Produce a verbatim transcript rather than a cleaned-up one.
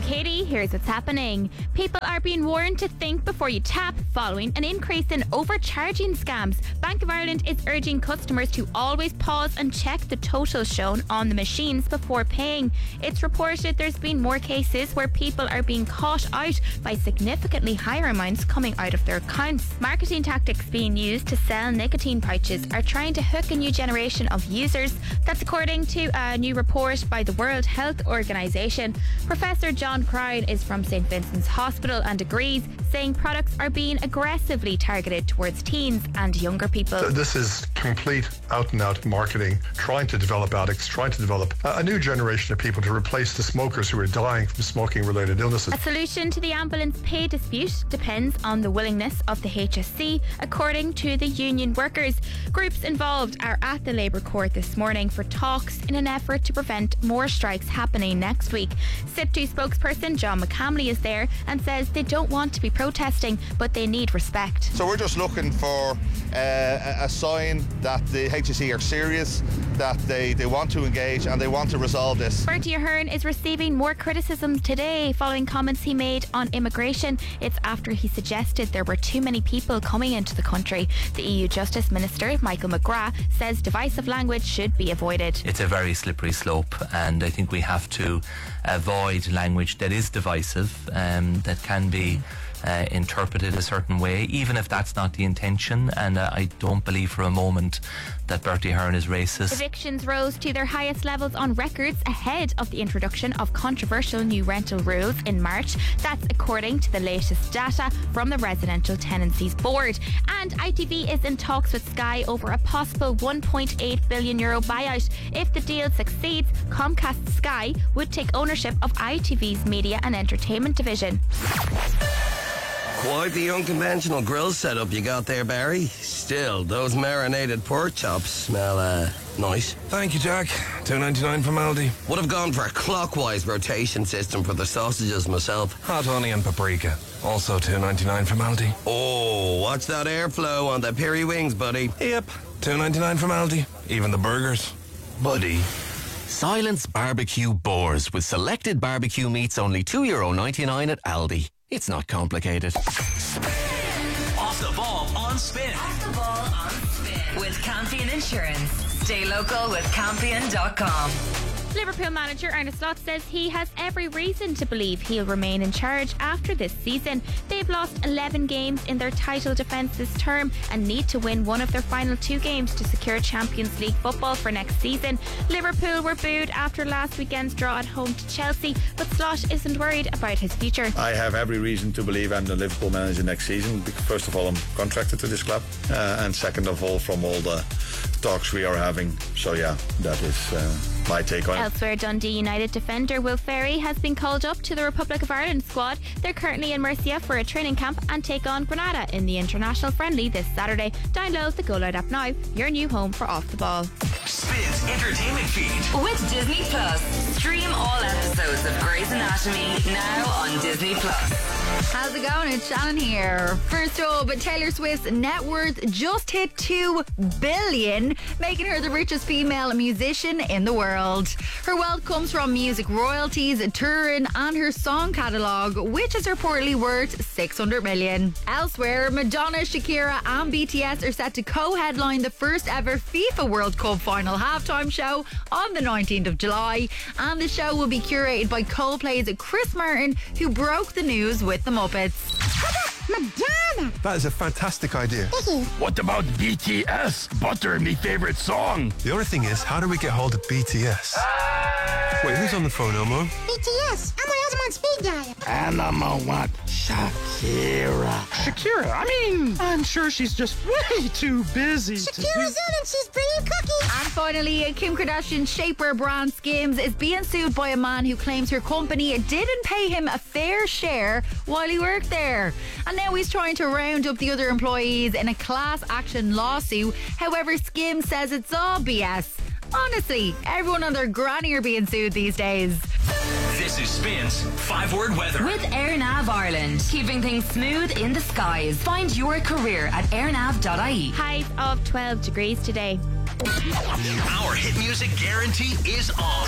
Katie, here's what's happening. People are being warned to think before you tap following an increase in overcharging scams. Bank of Ireland is urging customers to always pause and check the totals shown on the machines before paying. It's reported there's been more cases where people are being caught out by significantly higher amounts coming out of their accounts. Marketing tactics being used to sell nicotine pouches are trying to hook a new generation of users. That's according to a new report by the World Health Organization. Professor John Crine is from Saint Vincent's Hospital and agrees, saying products are being aggressively targeted towards teens and younger people. This is complete out-and-out marketing, trying to develop addicts, trying to develop a new generation of people to replace the smokers who are dying from smoking-related illnesses. A solution to the ambulance pay dispute depends on the willingness of the H S C, according to the union workers. Groups involved are at the Labour Court this morning for talks in an effort to prevent more strikes happening next week. S I P two spokesperson John McCamley is there and says they don't want to be protesting, but they need respect. So we're just looking for uh, a sign that the H S E are serious, that they, they want to engage and they want to resolve this. Bertie Ahern is receiving more criticism today following comments he made on immigration. It's after he suggested there were too many people coming into the country. The E U Justice Minister, Michael McGrath, says divisive language should be avoided. It's a very slippery slope, and I think we have to avoid language that is divisive, um, that can be Uh, interpreted a certain way, even if that's not the intention. And uh, I don't believe for a moment that Bertie Ahern is racist. Evictions rose to their highest levels on records ahead of the introduction of controversial new rental rules in March. That's according to the latest data from the Residential Tenancies Board. And I T V is in talks with Sky over a possible one point eight billion euro buyout. If the deal succeeds, Comcast Sky would take ownership of I T V's media and entertainment division. Quite the unconventional grill setup you got there, Barry. Still, those marinated pork chops smell, uh, nice. Thank you, Jack. two ninety-nine from Aldi. Would have gone for a clockwise rotation system for the sausages myself. Hot honey and paprika. Also two ninety-nine from Aldi. Oh, watch that airflow on the peri wings, buddy. Yep. two ninety-nine from Aldi. Even the burgers. Buddy. Silence Barbecue Boars with selected barbecue meats only two euro ninety-nine at Aldi. It's not complicated. Off the ball on Spin. Off the ball on Spin. With Campion Insurance. Stay local with Campion dot com. Liverpool manager Arne Slot says he has every reason to believe he'll remain in charge after this season. They've lost eleven games in their title defence this term and need to win one of their final two games to secure Champions League football for next season. Liverpool were booed after last weekend's draw at home to Chelsea, but Slot isn't worried about his future. I have every reason to believe I'm the Liverpool manager next season. First of all, I'm contracted to this club, uh, and second of all, from all the talks we are having. So yeah, that is uh, my take on it. Elsewhere, Dundee United defender Will Ferry has been called up to the Republic of Ireland squad. They're currently in Murcia for a training camp and take on Granada in the international friendly this Saturday. Download the Go Loud app now, your new home for Off the Ball. Spins entertainment feed with Disney Plus. Stream all episodes of Grey's Anatomy now on Disney Plus. How's it going? It's Shannon here. First up, Taylor Swift's net worth just hit two billion, making her the richest female musician in the world. Her wealth comes from music royalties, touring, and her song catalogue, which is reportedly worth six hundred million. Elsewhere, Madonna, Shakira, and B T S are set to co-headline the first ever FIFA World Cup final halftime show on the nineteenth of July, and the show will be curated by Coldplay's Chris Martin, who broke the news with the Muppets. Madonna! That is a fantastic idea. What about B T S? Butter, me favourite song. The other thing is, how do we get hold of B T S? Wait, who's on the phone, Omar? B T S. I'm on speed dial. And I'm on what? Shakira. Shakira? I mean, I'm sure she's just way too busy. Shakira's in and she's bringing cookies. And finally, Kim Kardashian's shapewear brand Skims is being sued by a man who claims her company didn't pay him a fair share while he worked there. And now he's trying to round up the other employees in a class action lawsuit. However, Skims says it's all B S. Honestly, everyone and their granny are being sued these days. This is Spins five-word weather. With AirNav Ireland, keeping things smooth in the skies. Find your career at airnav dot I E. Highs of twelve degrees today. Our hit music guarantee is on.